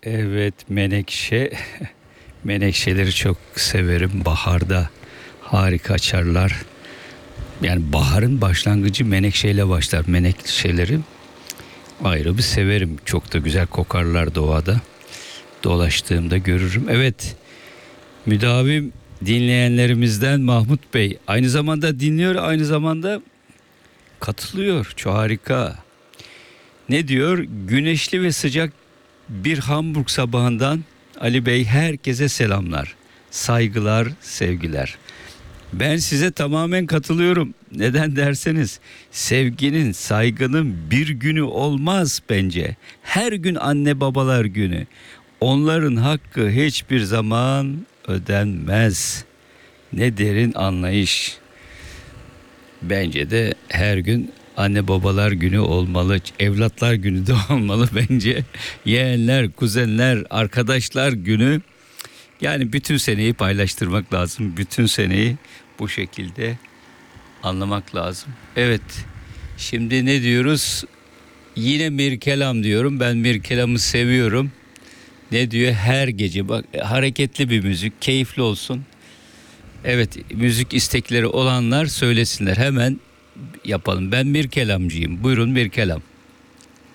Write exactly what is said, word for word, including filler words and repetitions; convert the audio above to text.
Evet, menekşe. Menekşeleri çok severim. Baharda harika açarlar. Yani baharın başlangıcı menekşeyle başlar. Menekşeleri ayrı bir severim. Çok da güzel kokarlar doğada. Dolaştığımda görürüm. Evet, müdavim dinleyenlerimizden Mahmut Bey. Aynı zamanda dinliyor, aynı zamanda katılıyor. Çok harika. Ne diyor? Güneşli ve sıcak bir Hamburg sabahından Ali Bey herkese selamlar. Saygılar, sevgiler. Ben size tamamen katılıyorum. Neden derseniz sevginin, saygının bir günü olmaz bence. Her gün anne babalar günü. Onların hakkı hiçbir zaman ödenmez. Ne derin anlayış. Bence de her gün anne babalar günü olmalı. Evlatlar günü de olmalı bence. Yeğenler, kuzenler, arkadaşlar günü. Yani bütün seneyi paylaştırmak lazım. Bütün seneyi bu şekilde anlamak lazım. Evet. Şimdi ne diyoruz? Yine Mirkelam diyorum. Ben Mirkelam'ı seviyorum. Ne diyor? Her gece bak, hareketli bir müzik, keyifli olsun. Evet, müzik istekleri olanlar söylesinler. Hemen yapalım. Ben Mirkelamcıyım. Buyurun Mirkelam.